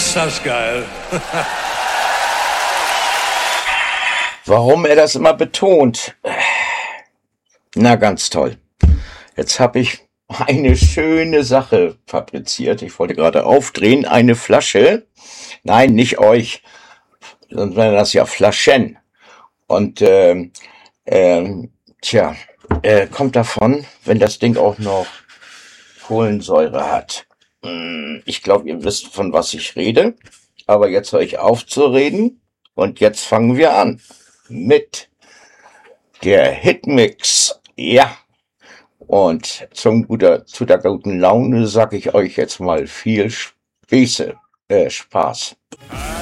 Ist das geil. Warum er das immer betont? Na, ganz toll. Jetzt habe ich eine schöne Sache fabriziert. Ich wollte gerade aufdrehen, eine Flasche. Nein, nicht euch, sonst wären das ja Flaschen. Und tja, kommt davon, wenn das Ding auch noch Kohlensäure hat. Ich glaube, ihr wisst, von was ich rede. Aber jetzt höre ich auf zu reden und jetzt fangen wir an mit der Hitmix. Ja, und zu der guten Laune sage ich euch jetzt mal viel Spaß.